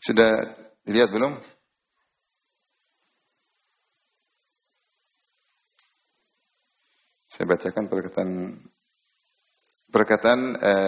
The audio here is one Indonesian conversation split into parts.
Sudah dilihat belum? Saya bacakan perkataan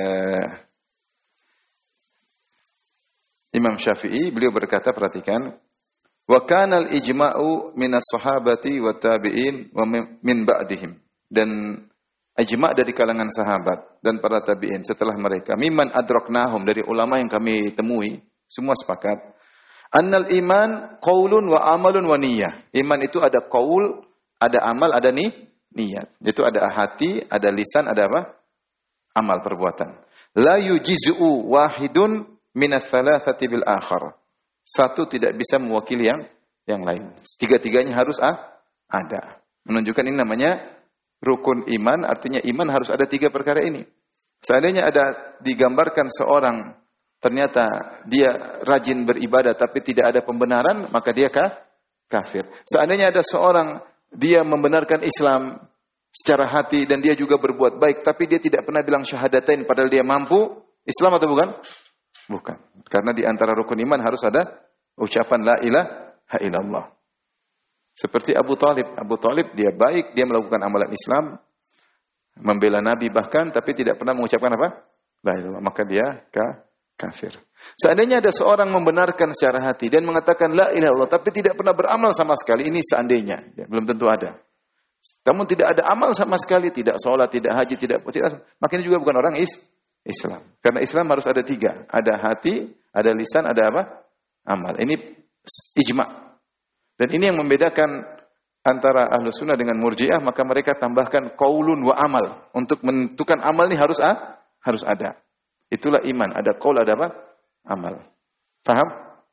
Imam Syafi'i. Beliau berkata, perhatikan, wa kana al-ijma'u minas sahabati wa tabi'in wa min ba'dihim. Dan ijma' dari kalangan sahabat dan para tabi'in setelah mereka, mimman adraknahum, dari ulama yang kami temui, semua sepakat, annal iman qaulun wa amalun wa niyyah. Iman itu ada qaul, ada amal, ada niat. Itu ada hati, ada lisan, ada apa? Amal, perbuatan. La yujizu wahidun minas thalathati bil akhar. Satu tidak bisa mewakili yang lain. Tiga-tiganya harus ada. Menunjukkan ini namanya rukun iman, artinya iman harus ada tiga perkara ini. Seandainya ada digambarkan seorang ternyata dia rajin beribadah tapi tidak ada pembenaran, maka dia kafir. Seandainya ada seorang dia membenarkan Islam secara hati dan dia juga berbuat baik, tapi dia tidak pernah bilang syahadatain padahal dia mampu, Islam atau bukan? Bukan. Karena di antara rukun iman harus ada ucapan la ilaha illallah. Seperti Abu Talib. Abu Talib dia baik, dia melakukan amalan Islam, membela Nabi bahkan, tapi tidak pernah mengucapkan apa? La ilaha illallah. Maka dia kafir. Seandainya ada seorang membenarkan secara hati dan mengatakan la ilaha illallah, tapi tidak pernah beramal sama sekali, ini seandainya, ya, belum tentu ada. Namun tidak ada amal sama sekali, tidak sholat, tidak haji, tidak makanya juga bukan orang Islam. Karena Islam harus ada tiga, ada hati, ada lisan, ada apa? Amal. Ini ijma'. Dan ini yang membedakan antara Ahlus Sunnah dengan Murji'ah, maka mereka tambahkan qaulun wa amal. Untuk menentukan amal ini harus ada. Itulah iman, ada qaul, ada apa? Amal. Paham?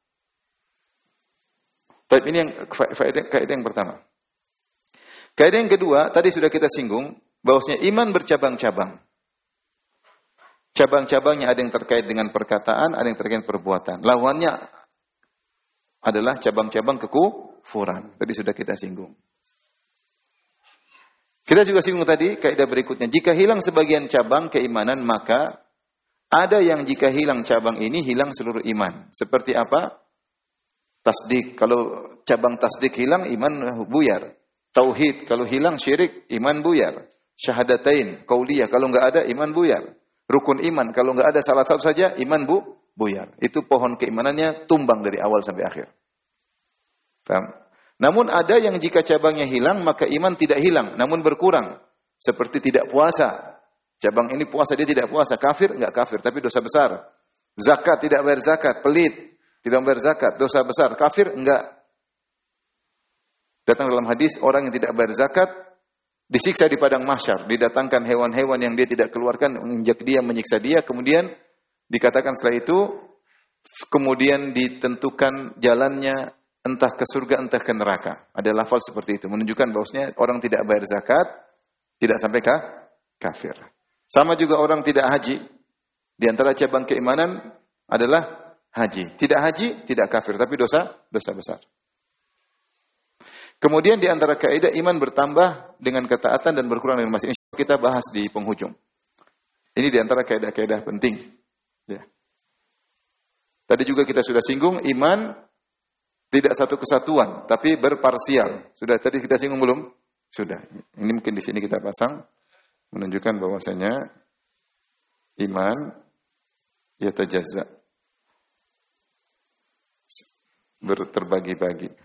Baik, ini yang kaidah yang pertama. Kaidah yang kedua, tadi sudah kita singgung, bahwasanya iman bercabang-cabang. Cabang-cabangnya ada yang terkait dengan perkataan, ada yang terkait perbuatan. Lawannya adalah cabang-cabang kekufuran. Tadi sudah kita singgung. Kita juga singgung tadi, kaidah berikutnya. Jika hilang sebagian cabang keimanan, maka ada yang jika hilang cabang ini, hilang seluruh iman. Seperti apa? Tasdik. Kalau cabang tasdik hilang, iman buyar. Tauhid, kalau hilang syirik, iman buyar. Syahadatain, qauliyah, kalau enggak ada, iman buyar. Rukun iman, kalau enggak ada salah satu saja, iman buyar. Itu pohon keimanannya tumbang dari awal sampai akhir. Paham? Namun ada yang jika cabangnya hilang, maka iman tidak hilang, namun berkurang. Seperti tidak puasa. Cabang ini puasa, dia tidak puasa. Kafir? Enggak kafir, tapi dosa besar. Zakat, tidak bayar zakat. Pelit, tidak bayar zakat. Dosa besar. Kafir? Enggak. Datang dalam hadis, orang yang tidak bayar zakat, disiksa di padang mahsyar. Didatangkan hewan-hewan yang dia tidak keluarkan, menginjak dia, menyiksa dia. Kemudian dikatakan setelah itu, kemudian ditentukan jalannya entah ke surga, entah ke neraka. Ada lafal seperti itu. Menunjukkan bahwasanya orang tidak bayar zakat, tidak sampai kafir. Sama juga orang tidak haji. Di antara cabang keimanan adalah haji. Tidak haji, tidak kafir. Tapi dosa besar. Kemudian di antara kaidah iman bertambah dengan ketaatan dan berkurang dengan maksiat. Ini kita bahas di penghujung. Ini di antara kaidah-kaidah penting. Ya. Tadi juga kita sudah singgung, iman tidak satu kesatuan, tapi berparsial. Sudah tadi kita singgung belum? Sudah. Ini mungkin di sini kita pasang, menunjukkan bahwasanya iman yatajazza, terbagi-bagi.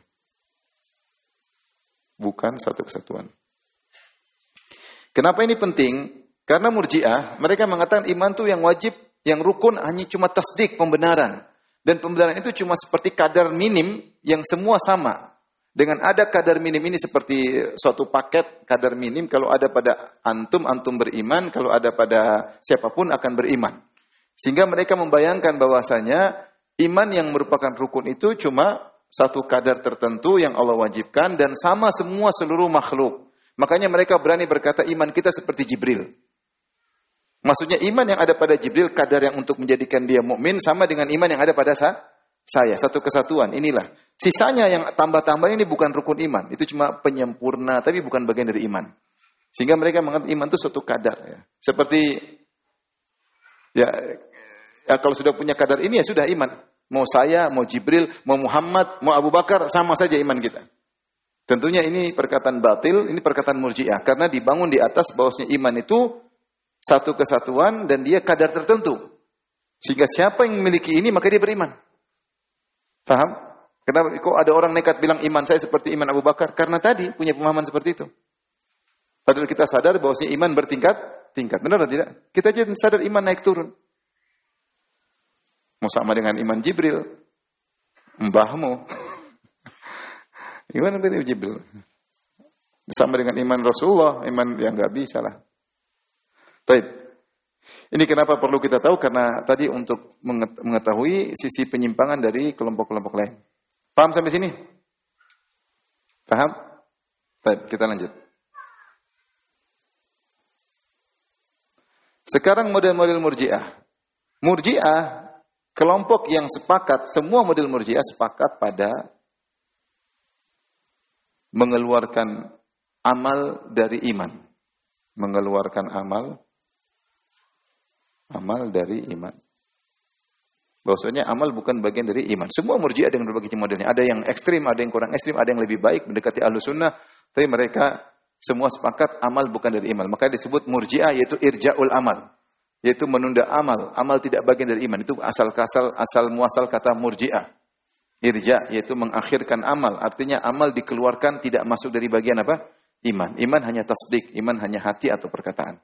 Bukan satu kesatuan. Kenapa ini penting? Karena Murji'ah, mereka mengatakan iman itu yang wajib, yang rukun hanya cuma tasdik, pembenaran. Dan pembenaran itu cuma seperti kadar minim yang semua sama. Dengan ada kadar minim ini seperti suatu paket kadar minim, kalau ada pada antum beriman, kalau ada pada siapapun akan beriman. Sehingga mereka membayangkan bahwasanya iman yang merupakan rukun itu cuma satu kadar tertentu yang Allah wajibkan dan sama semua seluruh makhluk. Makanya mereka berani berkata iman kita seperti Jibril. Maksudnya iman yang ada pada Jibril, kadar yang untuk menjadikan dia mukmin sama dengan iman yang ada pada saya. Satu kesatuan, inilah. Sisanya yang tambah-tambah ini bukan rukun iman. Itu cuma penyempurna, tapi bukan bagian dari iman. Sehingga mereka menganggap iman itu suatu kadar. Ya. Seperti, ya kalau sudah punya kadar ini ya sudah iman. mau saya, mau Jibril, mau Muhammad, mau Abu Bakar, sama saja iman kita. Tentunya ini perkataan batil, ini perkataan murji'ah. Karena dibangun di atas bahwasanya iman itu satu kesatuan dan dia kadar tertentu. Sehingga siapa yang memiliki ini, maka dia beriman. Paham? Kenapa kok ada orang nekat bilang iman saya seperti iman Abu Bakar? Karena tadi punya pemahaman seperti itu. Padahal kita sadar bahwasanya iman bertingkat-tingkat. Benar atau tidak? Kita aja sadar iman naik turun. Mau sama dengan iman Jibril, mbahmu. Gimana dengan Jibril? Sama dengan iman Rasulullah, iman yang enggak bisa lah. Baik. Ini kenapa perlu kita tahu? Karena tadi untuk mengetahui sisi penyimpangan dari kelompok-kelompok lain. Paham sampai sini? Paham? Baik, kita lanjut. Sekarang model-model murji'ah. Murji'ah, kelompok yang sepakat, semua model murji'ah sepakat pada mengeluarkan amal dari iman. Mengeluarkan amal dari iman. Bahwasanya amal bukan bagian dari iman. Semua murji'ah dengan berbagai modelnya. Ada yang ekstrim, ada yang kurang ekstrim, ada yang lebih baik mendekati Ahlus Sunnah. Tapi mereka semua sepakat amal bukan dari iman. Maka disebut murji'ah yaitu irja'ul amal. Yaitu menunda amal. Amal tidak bagian dari iman. Itu asal muasal kata murji'ah. Irja yaitu mengakhirkan amal. Artinya amal dikeluarkan tidak masuk dari bagian apa? Iman. Iman hanya tasdik. Iman hanya hati atau perkataan.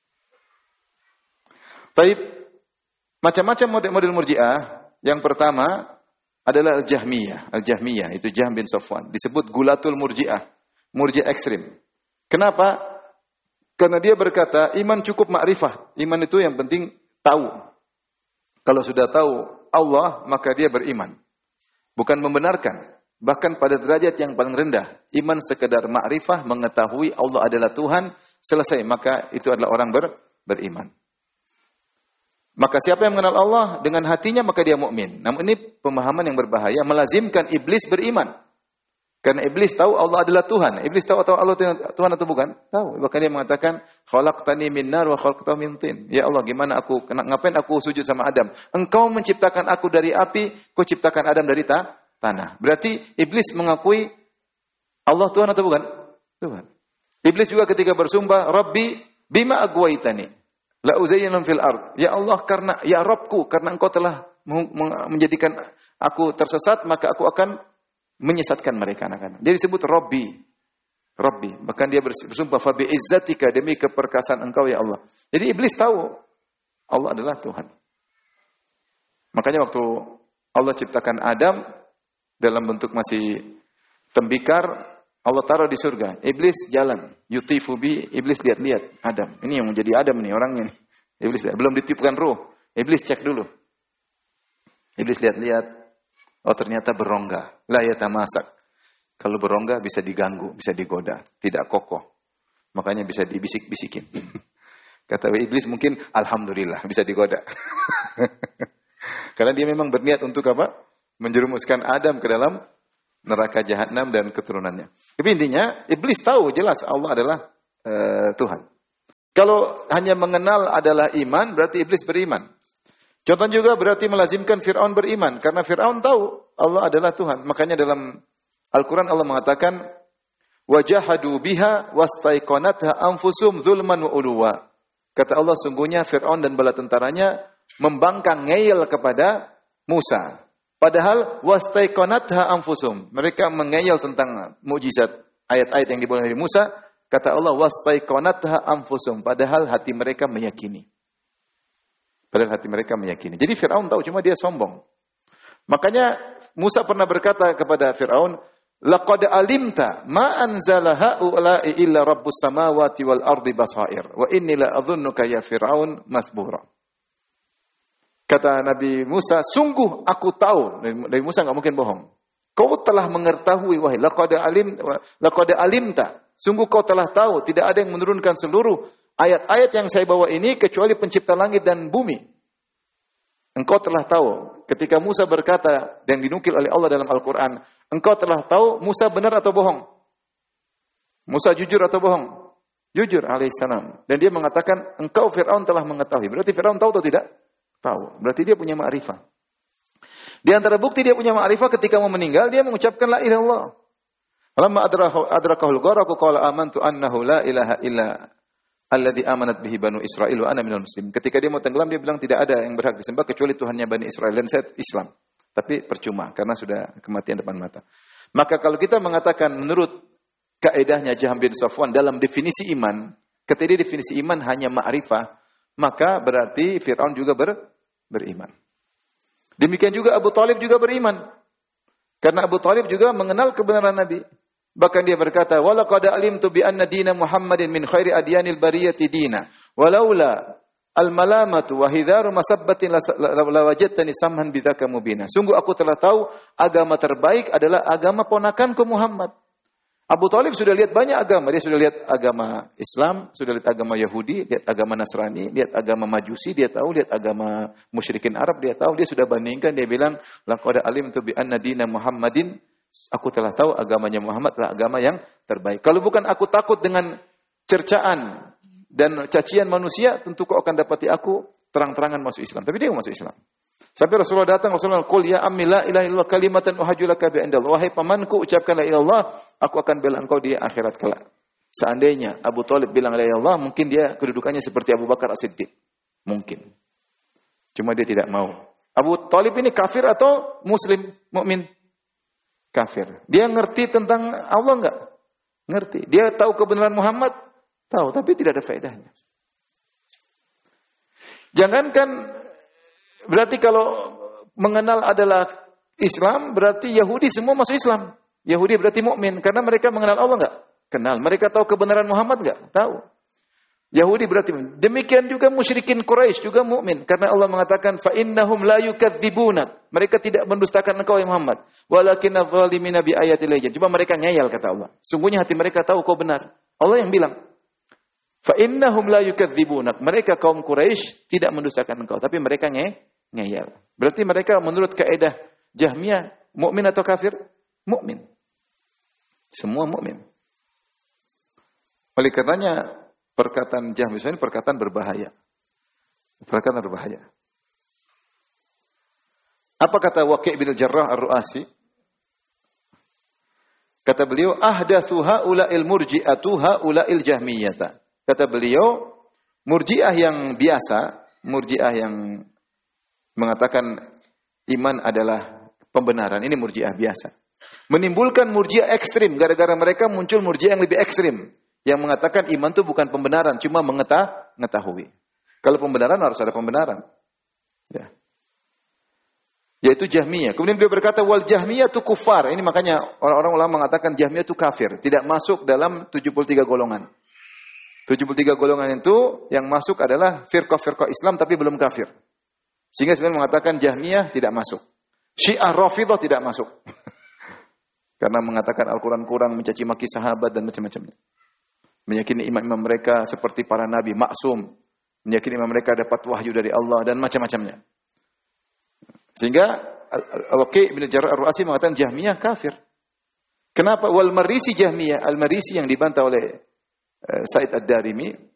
Baik. Macam-macam model-model murji'ah. Yang pertama adalah Al-Jahmiyah. Al-Jahmiyah itu Jahm bin Safwan. Disebut gulatul murji'ah. Murji'ah ekstrim. Kenapa? Karena dia berkata iman cukup ma'rifah. Iman itu yang penting tahu. Kalau sudah tahu Allah maka dia beriman. Bukan membenarkan. Bahkan pada derajat yang paling rendah. Iman sekedar ma'rifah mengetahui Allah adalah Tuhan. Selesai. Maka itu adalah orang beriman. Maka siapa yang mengenal Allah dengan hatinya maka dia mukmin. Namun ini pemahaman yang berbahaya melazimkan iblis beriman. Karena iblis tahu Allah adalah Tuhan. Iblis tahu atau Allah Tuhan atau bukan? Tahu. Bahkan dia mengatakan khalaqtani min nar wa khalaqtahu min tin. Ya Allah, gimana ngapain aku sujud sama Adam? Engkau menciptakan aku dari api, kau ciptakan Adam dari tanah. Berarti iblis mengakui Allah Tuhan atau bukan? Tuhan. Iblis juga ketika bersumpah, Rabbi bima agwaitani. La uzayyinum fil ard. Ya Allah, karena ya Rabbku, karena Engkau telah menjadikan aku tersesat, maka aku akan menyesatkan mereka anak-anak. Dia disebut Rabbi. Rabbi. Bahkan dia bersumpah fa bi izzatika, demi keperkasaan Engkau ya Allah. Jadi iblis tahu Allah adalah Tuhan. Makanya waktu Allah ciptakan Adam dalam bentuk masih tembikar, Allah taruh di surga. Iblis jalan. Yutifu bi. Iblis lihat-lihat Adam. Ini yang menjadi Adam nih orangnya. Iblis belum ditiupkan ruh. Iblis cek dulu. Iblis lihat-lihat. Oh ternyata berongga. La yatamasak. Kalau berongga bisa diganggu, bisa digoda. Tidak kokoh. Makanya bisa dibisik-bisikin. Kata iblis mungkin alhamdulillah bisa digoda. Karena dia memang berniat untuk apa? Menjerumuskan Adam ke dalam neraka jahanam dan keturunannya. Tapi intinya, iblis tahu jelas Allah adalah Tuhan. Kalau hanya mengenal adalah iman, berarti iblis beriman. Contoh juga berarti melazimkan Fir'aun beriman. Karena Fir'aun tahu Allah adalah Tuhan. Makanya dalam Al-Quran Allah mengatakan, وَجَحَدُوا بِهَا وَاسْتَيْقَنَتْهَا أَنفُسُهُمْ ظُلْمًا وَعُلُوًا. Kata Allah, sungguhnya Fir'aun dan bala tentaranya membangkang ngeyel kepada Musa. Padahal wastaiqanatha anfusum. Mereka mengeyel tentang mukjizat ayat-ayat yang dibawa dari Musa. Kata Allah wastaiqanatha anfusum. Padahal hati mereka meyakini. Jadi Fir'aun tahu, cuma dia sombong. Makanya Musa pernah berkata kepada Fir'aun, laqad alimta ma anzala haula'i illa rabbus samawati wal ardi basair. Wa inni la adhunnuka ya Fir'aun masbura. Kata Nabi Musa, sungguh aku tahu. Nabi Musa enggak mungkin bohong. Kau telah mengetahui, wahai laqad alimta. Sungguh kau telah tahu, tidak ada yang menurunkan seluruh ayat-ayat yang saya bawa ini kecuali pencipta langit dan bumi. Engkau telah tahu. Ketika Musa berkata dan dinukil oleh Allah dalam Al-Quran, engkau telah tahu Musa benar atau bohong? Musa jujur atau bohong? Jujur alaihissalam. Dan dia mengatakan, engkau Fir'aun telah mengetahui. Berarti Fir'aun tahu atau tidak? Tahu. Berarti dia punya ma'rifah. Di antara bukti dia punya ma'rifah ketika mau meninggal dia mengucapkan la ilaha illallah. Lamma adrakahul gharq qala amantu annahu la ilaha illa alladzi amanat bihi banu Israil wa ana minal muslimin. Ketika dia mau tenggelam dia bilang tidak ada yang berhak disembah kecuali Tuhannya Bani Israel dan saya Islam. Tapi percuma karena sudah kematian depan mata. Maka kalau kita mengatakan menurut kaedahnya Jahm bin Safwan dalam definisi iman, ketika definisi iman hanya ma'rifah, maka berarti Fir'aun juga beriman. Demikian juga Abu Talib juga beriman. Karena Abu Talib juga mengenal kebenaran Nabi. Bahkan dia berkata, "Walaqad alimtu bi anna dina Muhammadin min khairi adyanil bariyati dina, walaula al-malamatu wa hidharu masabbatin la wajadtani samhan bidzaka mubina." Sungguh aku telah tahu agama terbaik adalah agama ponakanku Muhammad. Abu Talib sudah lihat banyak agama. Dia sudah lihat agama Islam, sudah lihat agama Yahudi, lihat agama Nasrani, lihat agama Majusi, dia tahu, lihat agama musyrikin Arab, dia tahu, dia sudah bandingkan, dia bilang, laqad alimtu bi anna dina Muhammadin, aku telah tahu agamanya Muhammad adalah agama yang terbaik. Kalau bukan aku takut dengan cercaan dan cacian manusia, tentu kau akan dapati aku terang-terangan masuk Islam. Tapi dia masuk Islam. Sampai Rasulullah datang, Rasulullah qul ya ammi la ilaha illallah kalimatan uhajjulaka bi indallah. Wahai pamanku, ucapkan la ilaha illallah, aku akan bela engkau di akhirat kelak. Seandainya Abu Talib bilang la ilaha illallah, mungkin dia kedudukannya seperti Abu Bakar As-Siddiq. Mungkin. Cuma dia tidak mau. Abu Talib ini kafir atau muslim, mukmin? Kafir. Dia ngerti tentang Allah enggak? Ngerti. Dia tahu kebenaran Muhammad? Tahu, tapi tidak ada faedahnya. Jangankan berarti kalau mengenal adalah Islam, berarti Yahudi semua masuk Islam. Yahudi berarti mukmin karena mereka mengenal Allah enggak? Kenal. Mereka tahu kebenaran Muhammad enggak? Tahu. Yahudi berarti mukmin. Demikian juga musyrikin Quraisy juga mukmin karena Allah mengatakan fa innahum la yukadzibunak. Mereka tidak mendustakan engkau ya Muhammad. Walakinadz zalimina bi ayatil. Cuma mereka ngeyel kata Allah. Sungguhnya hati mereka tahu kau benar. Allah yang bilang. Fa innahum la yukadzibunak. Mereka kaum Quraisy tidak mendustakan engkau, tapi mereka ngeyel. Berarti mereka menurut kaidah Jahmiyah mukmin atau kafir? Mukmin. Semua mukmin. Oleh karenanya perkataan Jahmiyah ini perkataan berbahaya. Perkataan berbahaya. Apa kata Waqi' bin Jarrah Ar-Ru'asi? Kata beliau, ahdatsu haula'il murji'atu haula'il jahmiyata. Kata beliau, murji'ah yang biasa, murji'ah yang mengatakan iman adalah pembenaran. Ini murji'ah biasa. Menimbulkan murji'ah ekstrim. Gara-gara mereka muncul murji'ah yang lebih ekstrim. Yang mengatakan iman itu bukan pembenaran, cuma mengetahui. Kalau pembenaran harus ada pembenaran. Ya. Yaitu Jahmiyah. Kemudian beliau berkata, wal Jahmiyah itu kufar. Ini makanya orang-orang ulama mengatakan Jahmiyah itu kafir. Tidak masuk dalam 73 golongan. 73 golongan itu yang masuk adalah firqah-firqah Islam tapi belum kafir. Sehingga sebenarnya mengatakan Jahmiyah tidak masuk. Syiah Rafidhah tidak masuk. Karena mengatakan Al-Quran kurang, mencaci maki sahabat dan macam-macamnya. Meyakini imam-imam mereka seperti para nabi, maksum. Meyakini imam mereka dapat wahyu dari Allah dan macam-macamnya. Sehingga Waqi' bin Jarrah Ar-Ru'asi mengatakan Jahmiyah kafir. Kenapa? Wal Marisi Jahmiyah. Al-Marisi yang dibantah oleh Said Ad-Darimi